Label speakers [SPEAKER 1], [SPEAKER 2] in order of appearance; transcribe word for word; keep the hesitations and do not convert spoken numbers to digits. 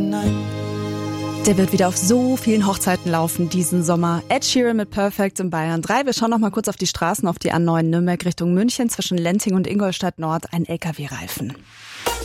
[SPEAKER 1] Der wird wieder auf so vielen Hochzeiten laufen diesen Sommer. Ed Sheeran mit Perfect in Bayern drei. Wir schauen noch mal kurz auf die Straßen, auf die A neun Nürnberg Richtung München zwischen Lenting und Ingolstadt Nord. Ein L K W-Reifen.